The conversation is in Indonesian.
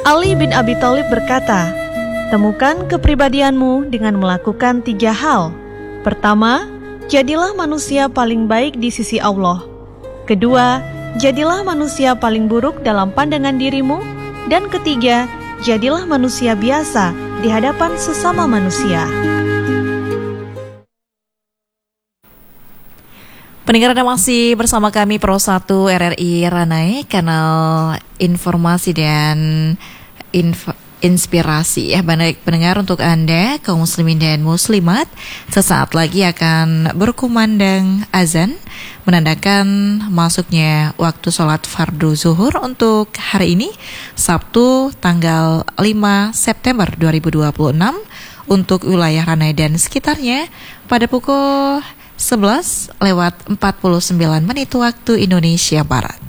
Ali bin Abi Thalib berkata, temukan kepribadianmu dengan melakukan 3 hal. Pertama, jadilah manusia paling baik di sisi Allah. Kedua, jadilah manusia paling buruk dalam pandangan dirimu. Dan ketiga, jadilah manusia biasa di hadapan sesama manusia. Pendengar, Anda masih bersama kami Pro 1 RRI Ranai, kanal informasi dan inspirasi ya. Pendengar, untuk Anda kaum muslimin dan muslimat, sesaat lagi akan berkumandang azan menandakan masuknya waktu sholat fardu zuhur untuk hari ini, Sabtu tanggal 5 September 2026 untuk wilayah Ranai dan sekitarnya pada pukul 11:49 waktu Indonesia Barat.